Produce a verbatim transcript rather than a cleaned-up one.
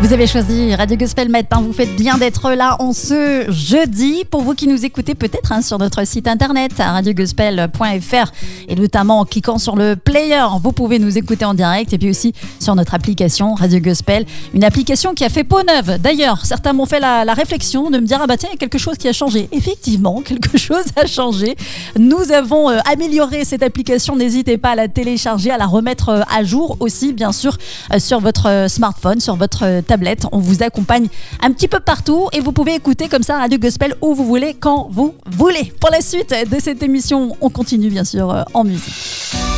Vous avez choisi Radio Gospel Matin, vous faites bien d'être là en ce jeudi. Pour vous qui nous écoutez peut-être hein, sur notre site internet radio gospel point f r et notamment en cliquant sur le player, vous pouvez nous écouter en direct et puis aussi sur notre application Radio Gospel, une application qui a fait peau neuve. D'ailleurs, certains m'ont fait la, la réflexion de me dire ah bah tiens, il y a quelque chose qui a changé. Effectivement, quelque chose a changé. Nous avons euh, amélioré cette application, n'hésitez pas à la télécharger, à la remettre euh, à jour aussi bien sûr euh, sur votre euh, smartphone, sur votre euh, tablette. On vous accompagne un petit peu partout et vous pouvez écouter comme ça Radio Gospel où vous voulez, quand vous voulez. Pour la suite de cette émission, on continue bien sûr en musique.